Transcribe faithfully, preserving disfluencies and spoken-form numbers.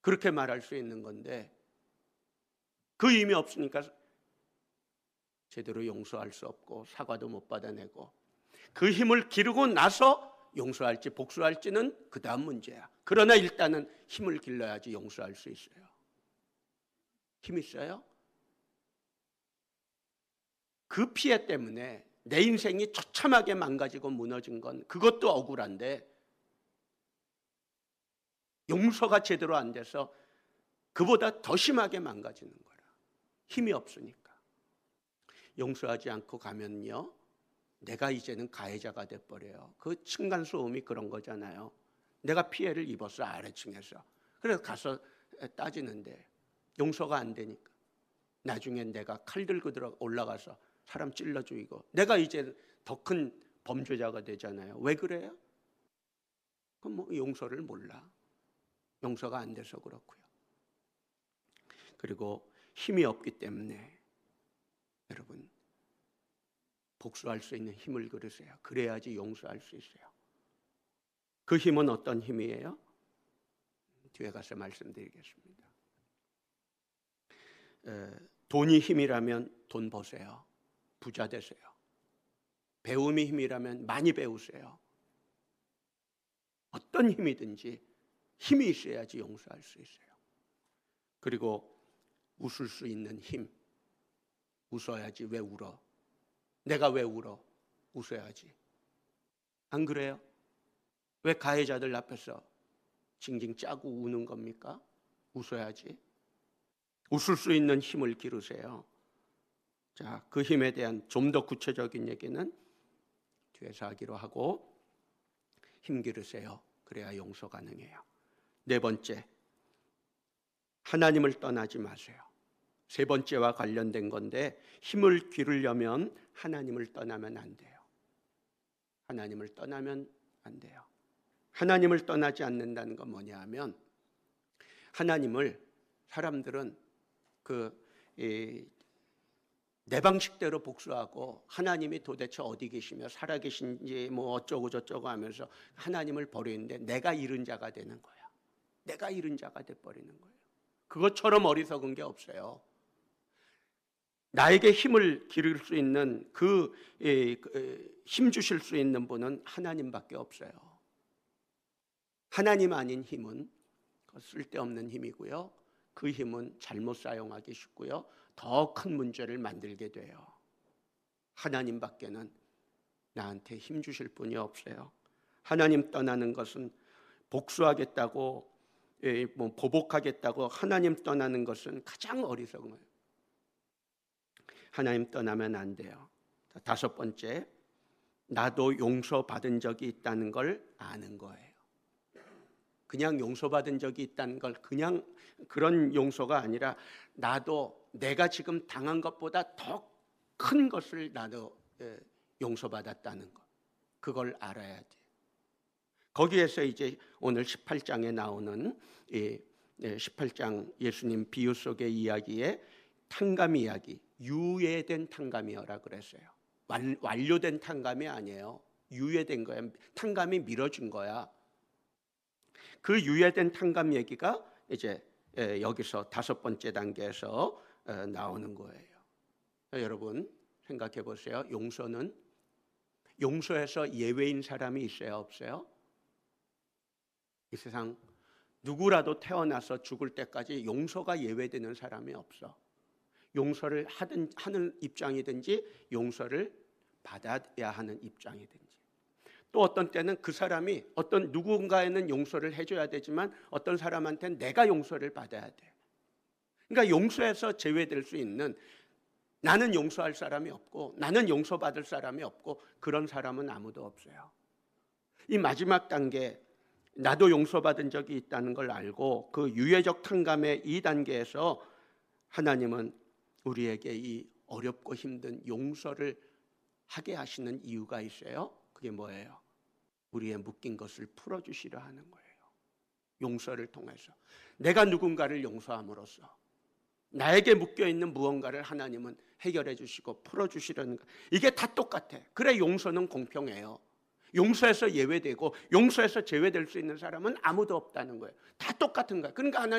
그렇게 말할 수 있는 건데 그 힘이 없으니까 제대로 용서할 수 없고 사과도 못 받아내고 그 힘을 기르고 나서 용서할지 복수할지는 그 다음 문제야. 그러나 일단은 힘을 길러야지 용서할 수 있어요. 힘 있어요? 그 피해 때문에 내 인생이 처참하게 망가지고 무너진 건 그것도 억울한데 용서가 제대로 안 돼서 그보다 더 심하게 망가지는 거라. 힘이 없으니까. 용서하지 않고 가면요, 내가 이제는 가해자가 돼버려요. 그 층간소음이 그런 거잖아요. 내가 피해를 입었어, 아래층에서. 그래서 가서 따지는데 용서가 안 되니까 나중엔 내가 칼 들고 들어 올라가서 사람 찔러 죽이고 내가 이제 더 큰 범죄자가 되잖아요. 왜 그래요? 그럼 뭐 용서를 몰라. 용서가 안 돼서 그렇고요. 그리고 힘이 없기 때문에 여러분 복수할 수 있는 힘을 기르세요. 그래야지 용서할 수 있어요. 그 힘은 어떤 힘이에요? 뒤에 가서 말씀드리겠습니다. 에, 돈이 힘이라면 돈 버세요. 부자 되세요. 배움이 힘이라면 많이 배우세요. 어떤 힘이든지 힘이 있어야지 용서할 수 있어요. 그리고 웃을 수 있는 힘. 웃어야지. 왜 울어? 내가 왜 울어? 웃어야지. 안 그래요? 왜 가해자들 앞에서 징징 짜고 우는 겁니까? 웃어야지. 웃을 수 있는 힘을 기르세요. 자, 그 힘에 대한 좀 더 구체적인 얘기는 뒤에서 하기로 하고 힘 기르세요. 그래야 용서 가능해요. 네 번째, 하나님을 떠나지 마세요. 세 번째와 관련된 건데 힘을 기르려면 하나님을 떠나면 안 돼요. 하나님을 떠나면 안 돼요. 하나님을 떠나지 않는다는 건 뭐냐 하면 하나님을 사람들은 그 내 방식대로 복수하고 하나님이 도대체 어디 계시며 살아계신지 뭐 어쩌고 저쩌고 하면서 하나님을 버리는데 내가 잃은 자가 되는 거야. 내가 잃은 자가 돼버리는 거예요. 그것처럼 어리석은 게 없어요. 나에게 힘을 기를 수 있는 그 힘 주실 수 있는 분은 하나님밖에 없어요. 하나님 아닌 힘은 쓸데없는 힘이고요. 그 힘은 잘못 사용하기 쉽고요. 더 큰 문제를 만들게 돼요. 하나님밖에는 나한테 힘 주실 분이 없어요. 하나님 떠나는 것은 복수하겠다고 뭐 보복하겠다고 하나님 떠나는 것은 가장 어리석은 거예요. 하나님 떠나면 안 돼요. 다섯 번째, 나도 용서받은 적이 있다는 걸 아는 거예요. 그냥 용서받은 적이 있다는 걸 그냥 그런 용서가 아니라 나도 내가 지금 당한 것보다 더 큰 것을 나도 용서받았다는 것. 그걸 알아야 돼요. 거기에서 이제 오늘 십팔 장에 나오는 이 십팔 장 예수님 비유 속의 이야기에 탕감 이야기, 유예된 탕감이어라 그랬어요. 완, 완료된 탕감이 아니에요. 유예된 거야. 탕감이 미뤄진 거야. 그 유예된 탕감 얘기가 이제 여기서 다섯 번째 단계에서 나오는 거예요. 여러분 생각해 보세요. 용서는 용서에서 예외인 사람이 있어요, 없어요? 이 세상 누구라도 태어나서 죽을 때까지 용서가 예외되는 사람이 없어. 용서를 하든 하는 입장이든지 용서를 받아야 하는 입장이든지. 또 어떤 때는 그 사람이 어떤 누군가에는 용서를 해줘야 되지만 어떤 사람한테는 내가 용서를 받아야 돼. 그러니까 용서에서 제외될 수 있는 나는 용서할 사람이 없고 나는 용서받을 사람이 없고 그런 사람은 아무도 없어요. 이 마지막 단계 나도 용서받은 적이 있다는 걸 알고 그 유예적 탕감의 이 단계에서 하나님은 우리에게 이 어렵고 힘든 용서를 하게 하시는 이유가 있어요. 그게 뭐예요? 우리의 묶인 것을 풀어주시려 하는 거예요. 용서를 통해서 내가 누군가를 용서함으로써 나에게 묶여있는 무언가를 하나님은 해결해 주시고 풀어주시려는 거. 이게 다 똑같아. 그래 용서는 공평해요. 용서에서 예외되고 용서에서 제외될 수 있는 사람은 아무도 없다는 거예요. 다 똑같은 거예요. 그러니까 하나님